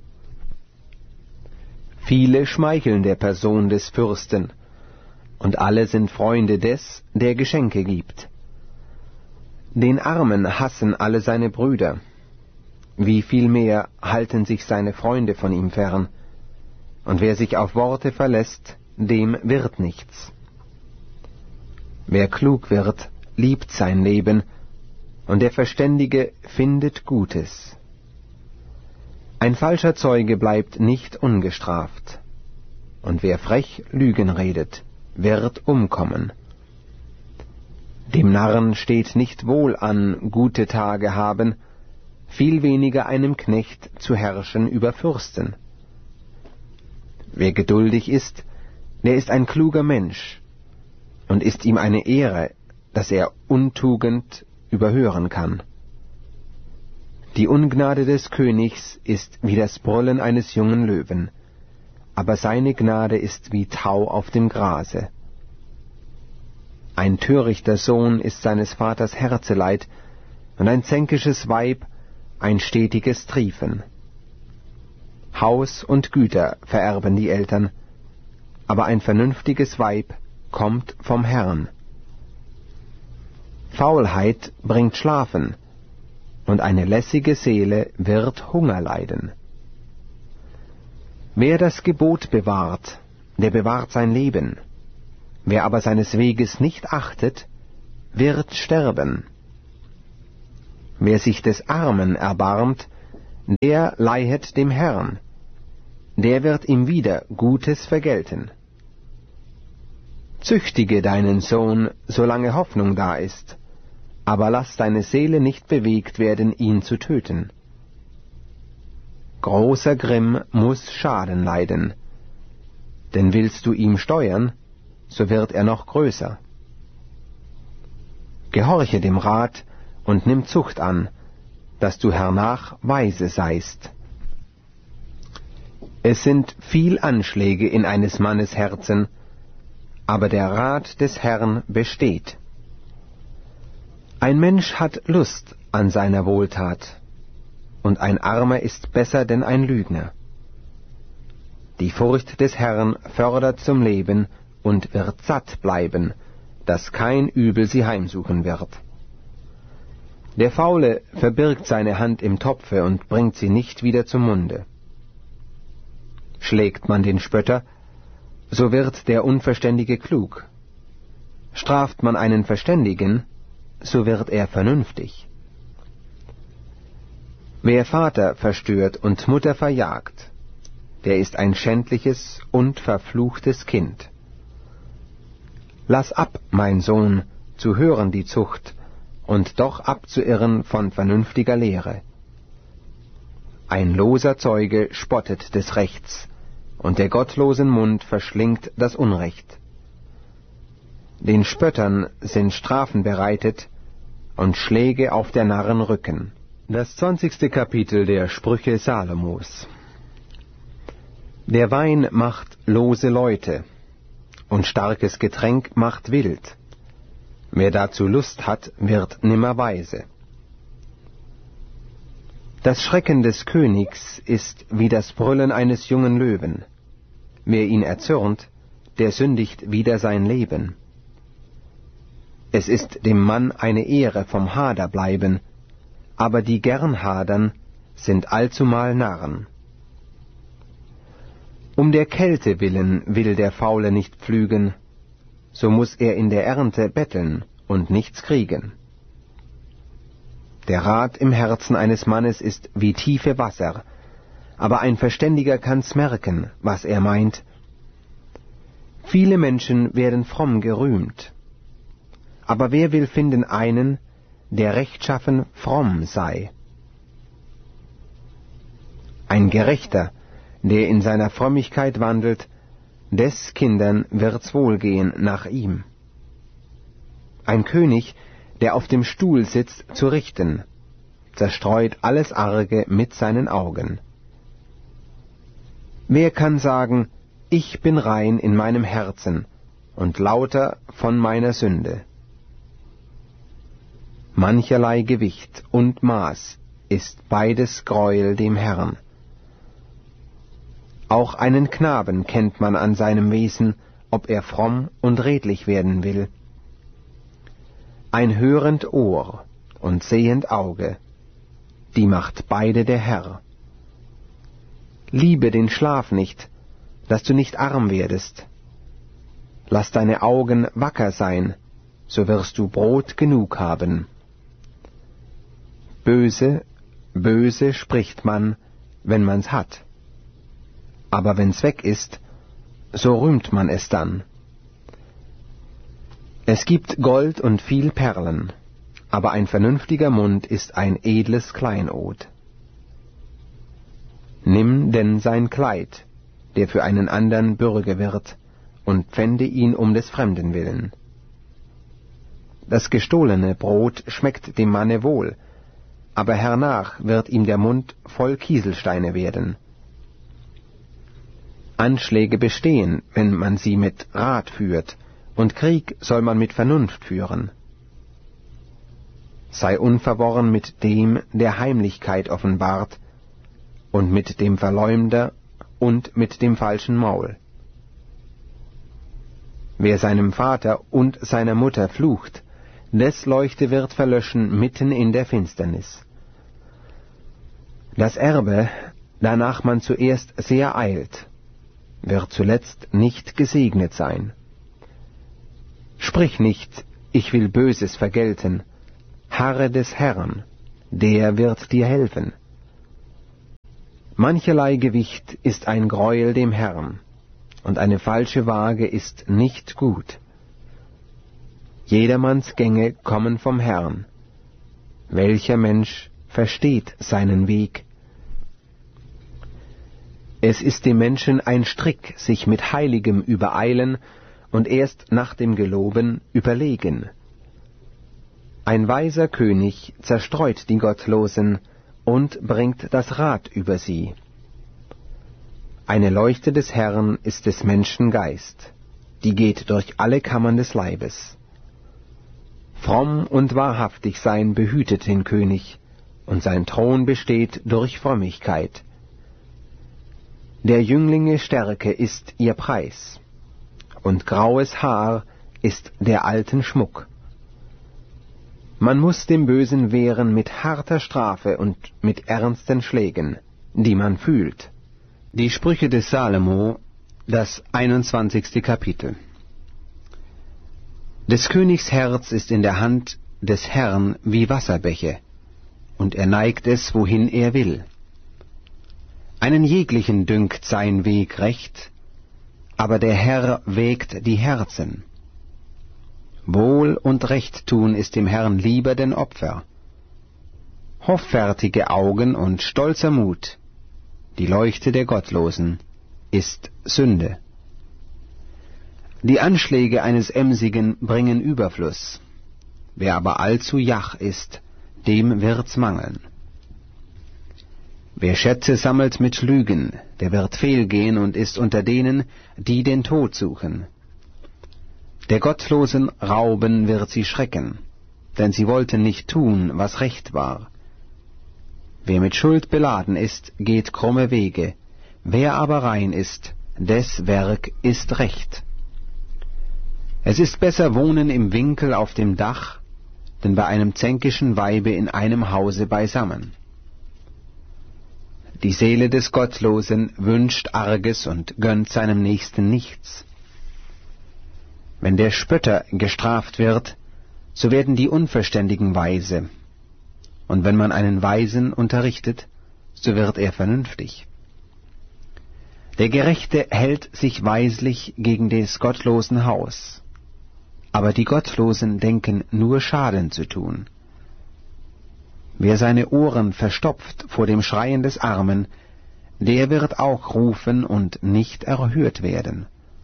Viele schmeicheln der Person des Fürsten, und alle sind Freunde des, der Geschenke gibt. Den Armen hassen alle seine Brüder, wie viel mehr halten sich seine Freunde von ihm fern, und wer sich auf Worte verlässt, dem wird nichts. Wer klug wird, liebt sein Leben, und der Verständige findet Gutes. Ein falscher Zeuge bleibt nicht ungestraft, und wer frech Lügen redet, wird umkommen. Dem Narren steht nicht wohl an, gute Tage haben, viel weniger einem Knecht zu herrschen über Fürsten. Wer geduldig ist, der ist ein kluger Mensch, und ist ihm eine Ehre, dass er Untugend überhören kann. Die Ungnade des Königs ist wie das Brüllen eines jungen Löwen, aber seine Gnade ist wie Tau auf dem Grase. Ein törichter Sohn ist seines Vaters Herzeleid, und ein zänkisches Weib ein stetiges Triefen. Haus und Güter vererben die Eltern, aber ein vernünftiges Weib kommt vom Herrn. Faulheit bringt Schlafen, und eine lässige Seele wird Hunger leiden. Wer das Gebot bewahrt, der bewahrt sein Leben. Wer aber seines Weges nicht achtet, wird sterben. Wer sich des Armen erbarmt, der leihet dem Herrn, der wird ihm wieder Gutes vergelten. Züchtige deinen Sohn, solange Hoffnung da ist, aber lass deine Seele nicht bewegt werden, ihn zu töten. Großer Grimm muß Schaden leiden, denn willst du ihm steuern, so wird er noch größer. Gehorche dem Rat und nimm Zucht an, dass du hernach weise seist. Es sind viel Anschläge in eines Mannes Herzen, aber der Rat des Herrn besteht. Ein Mensch hat Lust an seiner Wohltat, und ein Armer ist besser denn ein Lügner. Die Furcht des Herrn fördert zum Leben und wird satt bleiben, dass kein Übel sie heimsuchen wird. Der Faule verbirgt seine Hand im Topfe und bringt sie nicht wieder zum Munde. Schlägt man den Spötter, so wird der Unverständige klug. Straft man einen Verständigen, so wird er vernünftig. Wer Vater verstört und Mutter verjagt, der ist ein schändliches und verfluchtes Kind. Lass ab, mein Sohn, zu hören die Zucht, und doch abzuirren von vernünftiger Lehre. Ein loser Zeuge spottet des Rechts, und der gottlosen Mund verschlingt das Unrecht. Den Spöttern sind Strafen bereitet und Schläge auf der Narren Rücken. Das 20. Kapitel der Sprüche Salomos. Der Wein macht lose Leute, und starkes Getränk macht wild. Wer dazu Lust hat, wird nimmer weise. Das Schrecken des Königs ist wie das Brüllen eines jungen Löwen. Wer ihn erzürnt, der sündigt wider sein Leben. Es ist dem Mann eine Ehre vom Hader bleiben, aber die gern hadern, sind allzumal Narren. Um der Kälte willen will der Faule nicht pflügen, so muß er in der Ernte betteln und nichts kriegen. Der Rat im Herzen eines Mannes ist wie tiefe Wasser, aber ein Verständiger kann's merken, was er meint. Viele Menschen werden fromm gerühmt, aber wer will finden einen, der rechtschaffen fromm sei? Ein Gerechter, der in seiner Frömmigkeit wandelt, des Kindern wird's wohlgehen nach ihm. Ein König, der auf dem Stuhl sitzt, zu richten, zerstreut alles Arge mit seinen Augen. Wer kann sagen, ich bin rein in meinem Herzen und lauter von meiner Sünde? Mancherlei Gewicht und Maß ist beides Greuel dem Herrn. Auch einen Knaben kennt man an seinem Wesen, ob er fromm und redlich werden will. Ein hörend Ohr und sehend Auge, die macht beide der Herr. Liebe den Schlaf nicht, dass du nicht arm werdest. Lass deine Augen wacker sein, so wirst du Brot genug haben. Böse, böse spricht man, wenn man's hat. Aber wenn's weg ist, so rühmt man es dann. Es gibt Gold und viel Perlen, aber ein vernünftiger Mund ist ein edles Kleinod. Nimm denn sein Kleid, der für einen andern Bürge wird, und pfände ihn um des Fremden willen. Das gestohlene Brot schmeckt dem Manne wohl, aber hernach wird ihm der Mund voll Kieselsteine werden. Anschläge bestehen, wenn man sie mit Rat führt, und Krieg soll man mit Vernunft führen. Sei unverworren mit dem, der Heimlichkeit offenbart, und mit dem Verleumder und mit dem falschen Maul. Wer seinem Vater und seiner Mutter flucht, des Leuchte wird verlöschen mitten in der Finsternis. Das Erbe, danach man zuerst sehr eilt, wird zuletzt nicht gesegnet sein. Sprich nicht, ich will Böses vergelten, harre des Herrn, der wird dir helfen. Mancherlei Gewicht ist ein Greuel dem Herrn, und eine falsche Waage ist nicht gut. Jedermanns Gänge kommen vom Herrn. Welcher Mensch versteht seinen Weg? Es ist dem Menschen ein Strick, sich mit Heiligem übereilen und erst nach dem Geloben überlegen. Ein weiser König zerstreut die Gottlosen und bringt das Rat über sie. Eine Leuchte des Herrn ist des Menschen Geist, die geht durch alle Kammern des Leibes. Fromm und wahrhaftig sein behütet den König, und sein Thron besteht durch Frömmigkeit. Der Jünglinge Stärke ist ihr Preis, und graues Haar ist der alten Schmuck. Man muß dem Bösen wehren mit harter Strafe und mit ernsten Schlägen, die man fühlt. Die Sprüche des Salomo, das 21. Kapitel. Des Königs Herz ist in der Hand des Herrn wie Wasserbäche, und er neigt es, wohin er will. Einen jeglichen dünkt sein Weg recht, aber der Herr wägt die Herzen. Wohl und Recht tun ist dem Herrn lieber denn Opfer. Hoffärtige Augen und stolzer Mut, die Leuchte der Gottlosen, ist Sünde. Die Anschläge eines Emsigen bringen Überfluss. Wer aber allzu jach ist, dem wird's mangeln. Wer Schätze sammelt mit Lügen, der wird fehlgehen und ist unter denen, die den Tod suchen. Der Gottlosen Rauben wird sie schrecken, denn sie wollten nicht tun, was recht war. Wer mit Schuld beladen ist, geht krumme Wege, wer aber rein ist, des Werk ist recht. Es ist besser wohnen im Winkel auf dem Dach, denn bei einem zänkischen Weibe in einem Hause beisammen. Die Seele des Gottlosen wünscht Arges und gönnt seinem Nächsten nichts. Wenn der Spötter gestraft wird, so werden die Unverständigen weise, und wenn man einen Weisen unterrichtet, so wird er vernünftig. Der Gerechte hält sich weislich gegen des Gottlosen Haus, aber die Gottlosen denken nur Schaden zu tun. Wer seine Ohren verstopft vor dem Schreien des Armen, der wird auch rufen und nicht erhört werden.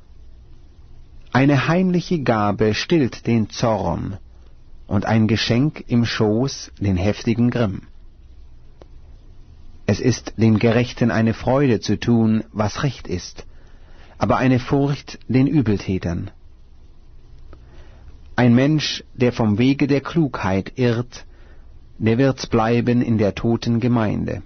Eine heimliche Gabe stillt den Zorn, und ein Geschenk im Schoß den heftigen Grimm. Es ist den Gerechten eine Freude zu tun, was recht ist, aber eine Furcht den Übeltätern. Ein Mensch, der vom Wege der Klugheit irrt, der wird's bleiben in der toten Gemeinde.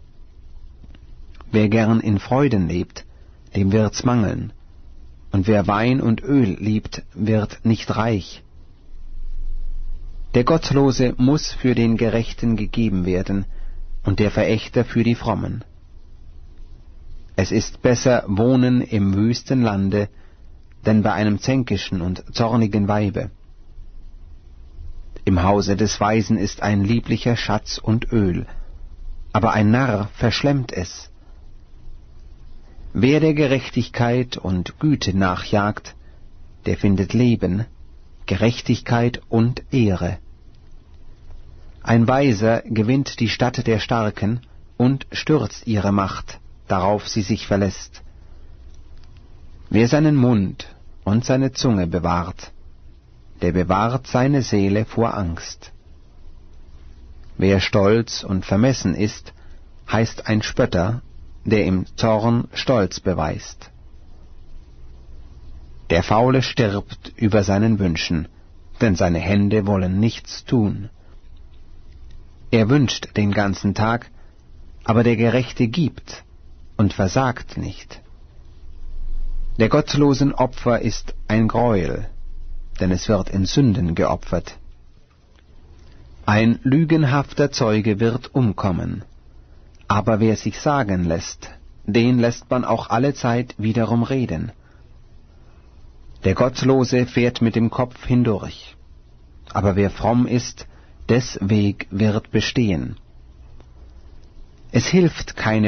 Wer gern in Freuden lebt, dem wird's mangeln, und wer Wein und Öl liebt, wird nicht reich. Der Gottlose muß für den Gerechten gegeben werden, und der Verächter für die Frommen. Es ist besser wohnen im wüsten Lande, denn bei einem zänkischen und zornigen Weibe. Im Hause des Weisen ist ein lieblicher Schatz und Öl, aber ein Narr verschlemmt es. Wer der Gerechtigkeit und Güte nachjagt, der findet Leben, Gerechtigkeit und Ehre. Ein Weiser gewinnt die Stadt der Starken und stürzt ihre Macht, darauf sie sich verlässt. Wer seinen Mund und seine Zunge bewahrt, der bewahrt seine Seele vor Angst. Wer stolz und vermessen ist, heißt ein Spötter, der im Zorn Stolz beweist. Der Faule stirbt über seinen Wünschen, denn seine Hände wollen nichts tun. Er wünscht den ganzen Tag, aber der Gerechte gibt und versagt nicht. Der gottlosen Opfer ist ein Greuel, denn es wird in Sünden geopfert. Ein lügenhafter Zeuge wird umkommen, aber wer sich sagen lässt, den lässt man auch allezeit wiederum reden. Der Gottlose fährt mit dem Kopf hindurch, aber wer fromm ist, des Weg wird bestehen. Es hilft keine